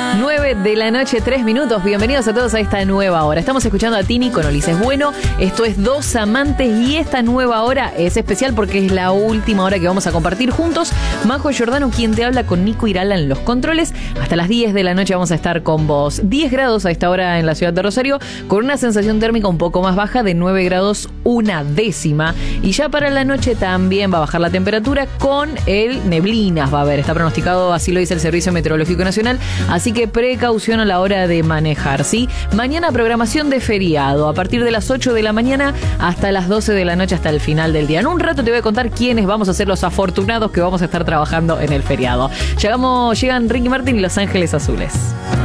9 de la noche, 3 minutos. Bienvenidos a todos a esta nueva hora. Estamos escuchando a Tini con Ulises Bueno. Esto es Dos Amantes y esta nueva hora es especial porque es la última hora que vamos a compartir juntos. Majo Giordano, quien te habla, con Nico Irala en los controles. Hasta las 10 de la noche vamos a estar con vos. 10 grados a esta hora en la ciudad de Rosario, con una sensación térmica un poco más baja de 9 grados una décima. Y ya para la noche también va a bajar la temperatura con neblinas. Va a haber, está pronosticado, así lo dice el Servicio Meteorológico Nacional. Así que precaución a la hora de manejar, ¿sí? Mañana programación de feriado, a partir de las 8 de la mañana hasta las 12 de la noche, hasta el final del día. En un rato te voy a contar quiénes vamos a ser los afortunados que vamos a estar trabajando en el feriado. Llegan Ricky Martin y Los Ángeles Azules.